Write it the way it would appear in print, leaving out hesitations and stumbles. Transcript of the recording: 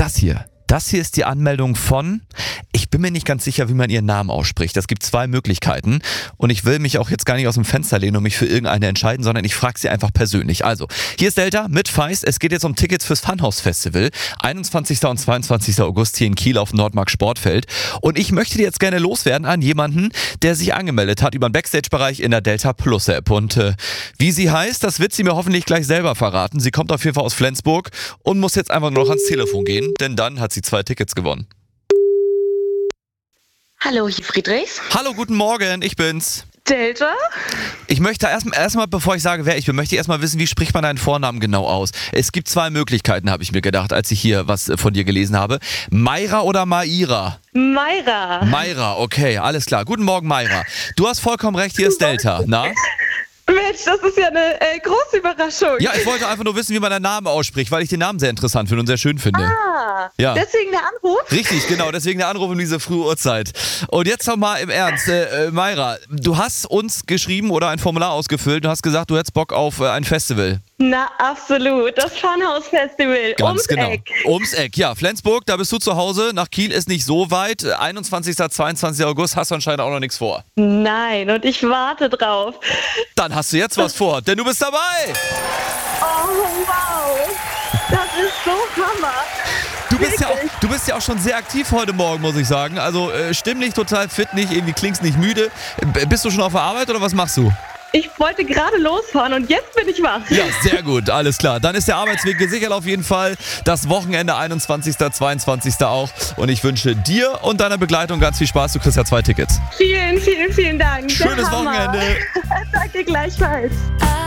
das hier. Das hier ist die Anmeldung von, ich bin mir nicht ganz sicher, wie man ihren Namen ausspricht. Es gibt 2 Möglichkeiten und ich will mich auch jetzt gar nicht aus dem Fenster lehnen und mich für irgendeine entscheiden, sondern ich frage sie einfach persönlich. Also, hier ist Delta mit Feist. Es geht jetzt um Tickets fürs Funhouse Festival. 21. und 22. August hier in Kiel auf dem Nordmark Sportfeld. Und ich möchte die jetzt gerne loswerden an jemanden, der sich angemeldet hat über den Backstage-Bereich in der Delta Plus App. Und wie sie heißt, das wird sie mir hoffentlich gleich selber verraten. Sie kommt auf jeden Fall aus Flensburg und muss jetzt einfach nur noch ans Telefon gehen, denn dann hat sie 2 Tickets gewonnen. Hallo, hier Friedrichs. Hallo, guten Morgen, ich bin's. Delta? Ich möchte erstmal, bevor ich sage, wer ich bin, möchte ich erstmal wissen, wie spricht man deinen Vornamen genau aus? Es gibt 2 Möglichkeiten, habe ich mir gedacht, als ich hier was von dir gelesen habe. Mayra oder Maira? Mayra. Mayra, okay, alles klar. Guten Morgen, Mayra. Du hast vollkommen recht, hier ist Delta, na? Mensch, das ist ja eine große Überraschung. Ja, ich wollte einfach nur wissen, wie man deinen Namen ausspricht, weil ich den Namen sehr interessant finde und sehr schön finde. Ja. Deswegen der Anruf? Richtig, genau, deswegen der Anruf um diese frühe Uhrzeit. Und jetzt noch mal im Ernst, Mayra, du hast uns geschrieben oder ein Formular ausgefüllt, du hast gesagt, du hättest Bock auf ein Festival. Na, absolut. Das Funhouse Festival. Ganz ums genau. Eck. Ums Eck, ja. Flensburg, da bist du zu Hause. Nach Kiel ist nicht so weit. 21. 22. August hast du anscheinend auch noch nichts vor. Nein, und ich warte drauf. Dann hast du jetzt was vor, denn du bist dabei. Oh, wow. Das ist so Hammer. Du bist ja auch schon sehr aktiv heute Morgen, muss ich sagen. Also stimmlich total fit, nicht irgendwie klingst nicht müde. Bist du schon auf der Arbeit oder was machst du? Ich wollte gerade losfahren und jetzt bin ich wach. Ja, sehr gut, alles klar. Dann ist der Arbeitsweg gesichert auf jeden Fall. Das Wochenende 21., 22. auch. Und ich wünsche dir und deiner Begleitung ganz viel Spaß. Du kriegst ja 2 Tickets. Vielen, vielen, vielen Dank. Schönes Wochenende. Danke gleichfalls.